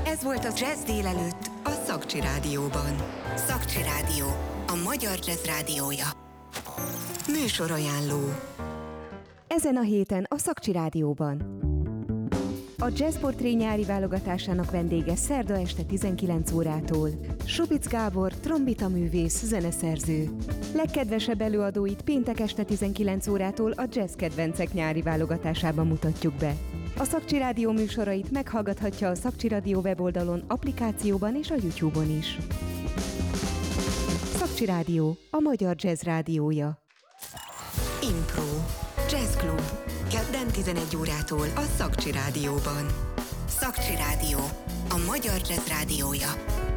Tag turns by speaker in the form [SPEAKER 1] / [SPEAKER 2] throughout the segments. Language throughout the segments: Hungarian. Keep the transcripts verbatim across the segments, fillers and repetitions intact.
[SPEAKER 1] Ez volt a Jazz délelőtt a Szakcsi Rádióban. Szakcsi Rádió, a magyar jazz rádiója. Műsorajánló.
[SPEAKER 2] Ezen a héten a Szakcsi Rádióban. A Jazz Portré nyári válogatásának vendége szerda este tizenkilenc órától. Subic Gábor, trombitaművész, zeneszerző. Legkedvesebb előadóit péntek este tizenkilenc órától a Jazz Kedvencek nyári válogatásában mutatjuk be. A Szakcsi Rádió műsorait meghallgathatja a Szakcsi Rádió weboldalon, applikációban és a YouTube-on is. Szakcsi Rádió, a magyar jazz rádiója.
[SPEAKER 1] Impro. Jazz Club. Kedden tizenegy órától a Szakcsi Rádióban. Szakcsi Rádió, a magyar jazz rádiója.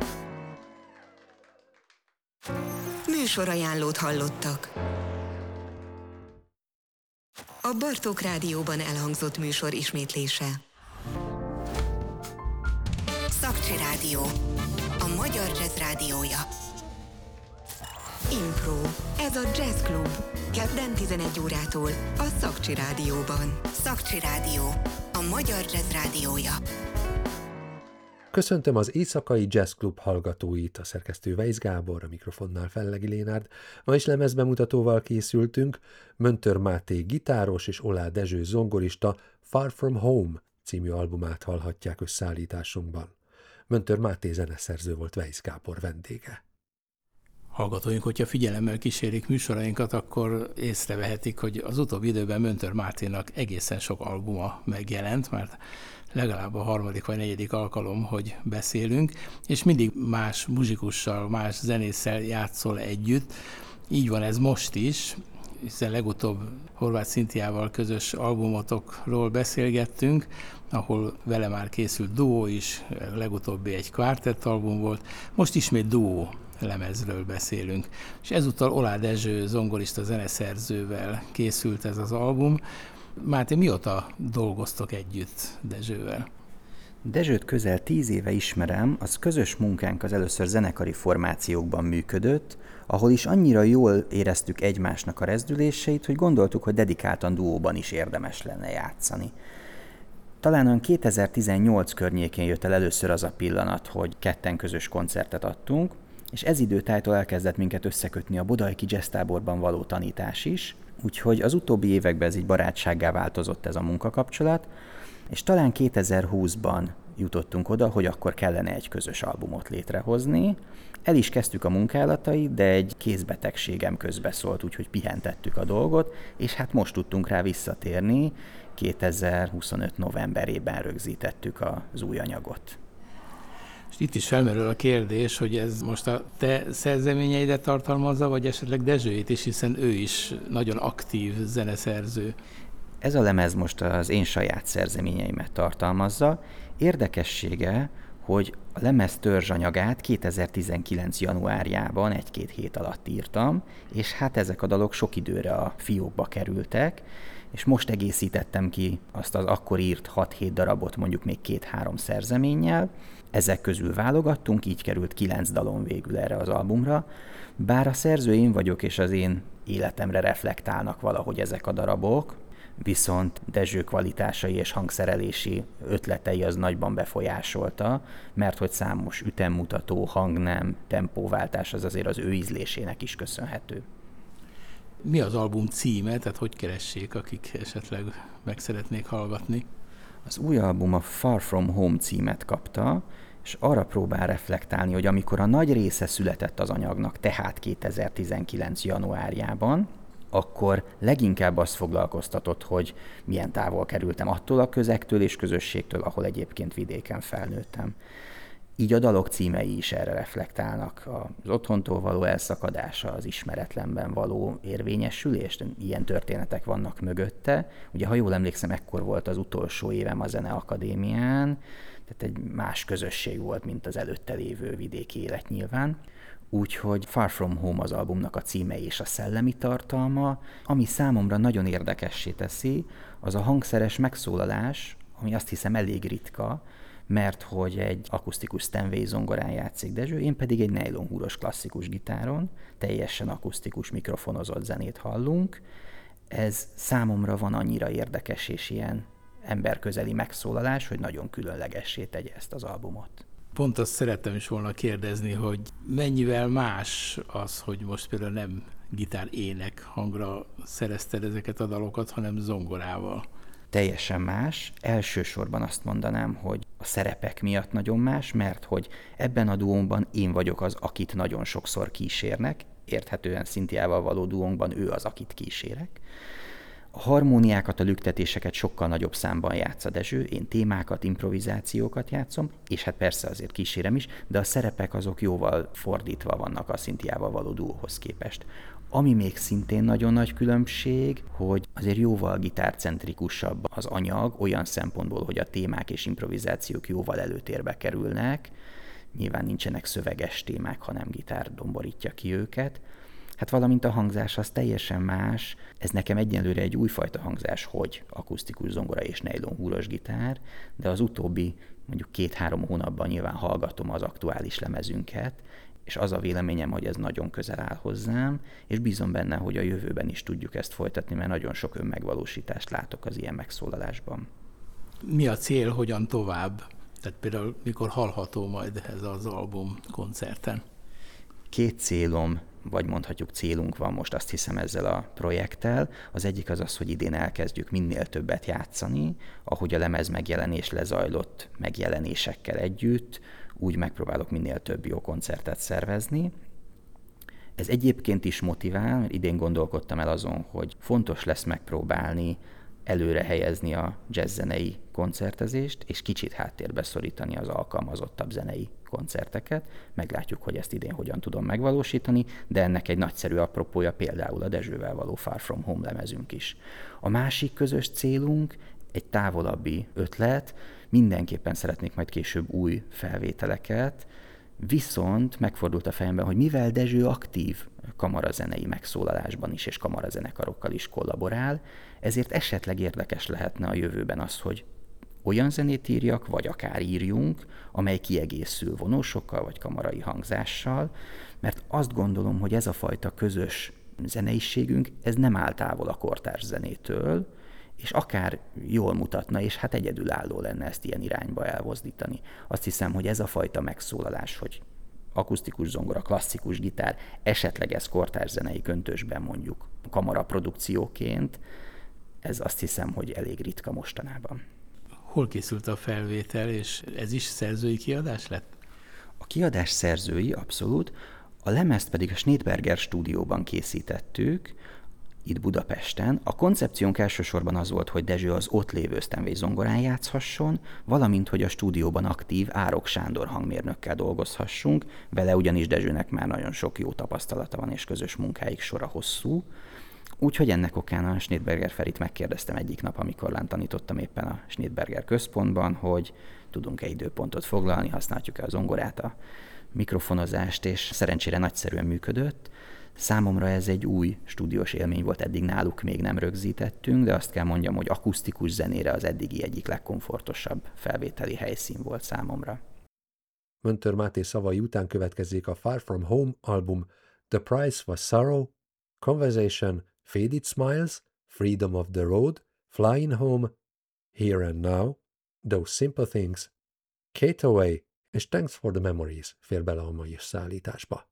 [SPEAKER 1] Műsorajánlót hallottak. A Bartók Rádióban elhangzott műsor ismétlése. Szakcsi Rádió, a magyar jazz rádiója. Impro. Ez a Jazz Club. Kedden tizenegy órától a Szakcsi Rádióban. Szakcsi Rádió, a magyar jazz rádiója.
[SPEAKER 3] Köszöntöm az éjszakai Jazz Club hallgatóit, a szerkesztő Weisz Gábor, a mikrofonnál Fellegi Lénárd. Ma is lemezbemutatóval készültünk, Möntör Máté gitáros és Olá Dezső zongorista Far From Home című albumát hallhatják összeállításunkban. Möntör Máté zeneszerző volt Weisz Gábor vendége.
[SPEAKER 4] Hallgatóink, hogyha figyelemmel kísérik műsorainkat, akkor észrevehetik, hogy az utóbbi időben Möntör Máténak egészen sok albuma megjelent, mert legalább a harmadik vagy negyedik alkalom, hogy beszélünk, és mindig más muzsikussal, más zenésszel játszol együtt. Így van ez most is, hiszen legutóbb Horváth Szintiával közös albumotokról beszélgettünk, ahol vele már készült duó is, legutóbbi egy kvártett album volt, most ismét duó lemezről beszélünk. És ezúttal Olá Dezső zongorista zeneszerzővel készült ez az album. Máté, mióta dolgoztok együtt Dezsővel?
[SPEAKER 5] Dezsőt közel tíz éve ismerem, az közös munkánk az először zenekari formációkban működött, ahol is annyira jól éreztük egymásnak a rezdüléseit, hogy gondoltuk, hogy dedikáltan duóban is érdemes lenne játszani. Talán olyan kétezer-tizennyolc környékén jött el először az a pillanat, hogy ketten közös koncertet adtunk, és ez időtájtól elkezdett minket összekötni a Bodajki jazztáborban való tanítás is, úgyhogy az utóbbi években ez így barátsággá változott ez a munkakapcsolat, és talán kétezer-húszban jutottunk oda, hogy akkor kellene egy közös albumot létrehozni. El is kezdtük a munkálatait, de egy kézbetegségem közbeszólt, úgyhogy pihentettük a dolgot, és hát most tudtunk rá visszatérni, kétezer-huszonöt novemberében rögzítettük az új anyagot.
[SPEAKER 4] És itt is felmerül a kérdés, hogy ez most a te szerzeményeidet tartalmazza, vagy esetleg Dezsőjét is, hiszen ő is nagyon aktív zeneszerző.
[SPEAKER 5] Ez a lemez most az én saját szerzeményeimet tartalmazza. Érdekessége, hogy a lemez törzsanyagát kétezer-tizenkilenc januárjában egy-két hét alatt írtam, és hát ezek a dalok sok időre a fiókba kerültek, és most egészítettem ki azt az akkor írt hat-hét darabot mondjuk még két-három szerzeménnyel. Ezek közül válogattunk, így került kilenc dalon végül erre az albumra. Bár a szerző én vagyok, és az én életemre reflektálnak valahogy ezek a darabok, viszont Dezső kvalitásai és hangszerelési ötletei az nagyban befolyásolta, mert hogy számos ütemmutató, hangnem, tempóváltás az azért az ő ízlésének is köszönhető.
[SPEAKER 4] Mi az album címe, tehát hogy keressék, akik esetleg meg szeretnék hallgatni?
[SPEAKER 5] Az új album a Far From Home címet kapta, és arra próbál reflektálni, hogy amikor a nagy része született az anyagnak, tehát kétezer-tizenkilenc januárjában, akkor leginkább azt foglalkoztatott, hogy milyen távol kerültem attól a közektől és közösségtől, ahol egyébként vidéken felnőttem. Így a dalok címei is erre reflektálnak, az otthontól való elszakadása, az ismeretlenben való érvényesülés, ilyen történetek vannak mögötte. Ugye, ha jól emlékszem, ekkor volt az utolsó évem a Zeneakadémián, tehát egy más közösség volt, mint az előtte lévő vidéki élet nyilván. Úgyhogy Far From Home az albumnak a címe és a szellemi tartalma, ami számomra nagyon érdekessé teszi, az a hangszeres megszólalás, ami azt hiszem elég ritka, mert hogy egy akusztikus Steinway zongorán játszik Dezső, én pedig egy nylonhúros klasszikus gitáron, teljesen akusztikus mikrofonozott zenét hallunk. Ez számomra van annyira érdekes és ilyen emberközeli megszólalás, hogy nagyon különlegessé tegye ezt az albumot.
[SPEAKER 4] Pont azt szerettem is volna kérdezni, hogy mennyivel más az, hogy most például nem gitár-ének hangra szerezted ezeket a dalokat, hanem zongorával.
[SPEAKER 5] Teljesen más. Elsősorban azt mondanám, hogy a szerepek miatt nagyon más, mert hogy ebben a duónkban én vagyok az, akit nagyon sokszor kísérnek, érthetően Szintiával való duónkban ő az, akit kísérek. A harmóniákat, a lüktetéseket sokkal nagyobb számban játsz a Dezső, én témákat, improvizációkat játszom, és hát persze azért kísérem is, de a szerepek azok jóval fordítva vannak a Szintiával való duóhoz képest. Ami még szintén nagyon nagy különbség, hogy azért jóval gitárcentrikusabb az anyag, olyan szempontból, hogy a témák és improvizációk jóval előtérbe kerülnek, nyilván nincsenek szöveges témák, hanem gitár domborítja ki őket. Hát valamint a hangzás az teljesen más, ez nekem egyelőre egy újfajta hangzás, hogy akusztikus zongora és nylon húros gitár, de az utóbbi mondjuk két-három hónapban nyilván hallgatom az aktuális lemezünket, és az a véleményem, hogy ez nagyon közel áll hozzám, és bízom benne, hogy a jövőben is tudjuk ezt folytatni, mert nagyon sok önmegvalósítást látok az ilyen megszólalásban.
[SPEAKER 4] Mi a cél, hogyan tovább? Tehát például mikor hallható majd ez az album koncerten?
[SPEAKER 5] Két célom, vagy mondhatjuk célunk van most, azt hiszem, ezzel a projekttel. Az egyik az az, hogy idén elkezdjük minél többet játszani, ahogy a lemez megjelenés lezajlott megjelenésekkel együtt, úgy megpróbálok minél több jó koncertet szervezni. Ez egyébként is motivál, mert idén gondolkodtam el azon, hogy fontos lesz megpróbálni előre helyezni a jazzzenei koncertezést, és kicsit háttérbe szorítani az alkalmazottabb zenei koncerteket. Meglátjuk, hogy ezt idén hogyan tudom megvalósítani, de ennek egy nagyszerű apropója például a Dezsővel való Far From Home lemezünk is. A másik közös célunk egy távolabbi ötlet, mindenképpen szeretnék majd később új felvételeket, viszont megfordult a fejemben, hogy mivel Dezső aktív kamarazenei megszólalásban is és kamarazenekarokkal is kollaborál, ezért esetleg érdekes lehetne a jövőben az, hogy olyan zenét írjak, vagy akár írjunk, amely kiegészül vonósokkal vagy kamarai hangzással, mert azt gondolom, hogy ez a fajta közös zeneiségünk, ez nem áll távol a kortárs zenétől, és akár jól mutatna, és hát egyedülálló lenne ezt ilyen irányba elmozdítani. Azt hiszem, hogy ez a fajta megszólalás, hogy akusztikus zongora, klasszikus gitár, esetleg ez kortárs zenei köntösben mondjuk kamaraprodukcióként, ez azt hiszem, hogy elég ritka mostanában.
[SPEAKER 4] Hol készült a felvétel, és ez is szerzői kiadás lett?
[SPEAKER 5] A kiadás szerzői, abszolút. A lemezt pedig a Schneidberger stúdióban készítettük, itt Budapesten. A koncepciónk elsősorban az volt, hogy Dezső az ott lévő Steinway zongorán játszhasson, valamint, hogy a stúdióban aktív Árok Sándor hangmérnökkel dolgozhassunk, vele ugyanis Dezsőnek már nagyon sok jó tapasztalata van, és közös munkáig sora hosszú. Úgyhogy ennek okán a Schneidberger Ferit megkérdeztem egyik nap, amikor lent tanítottam éppen a Schneidberger központban, hogy tudunk-e időpontot foglalni, használjuk-e a zongorát, a mikrofonozást, és szerencsére nagyszerűen működött. Számomra ez egy új stúdiós élmény volt, eddig náluk még nem rögzítettünk, de azt kell mondjam, hogy akusztikus zenére az eddigi egyik legkomfortosabb felvételi helyszín volt számomra.
[SPEAKER 3] Möntör Máté szavai után következik a Far From Home album The Price Was Sorrow, Conversation, Faded Smiles, Freedom of the Road, Flying Home, Here and Now, Those Simple Things, Kate Away és Thanks for the Memories fér bele a mai szállításba.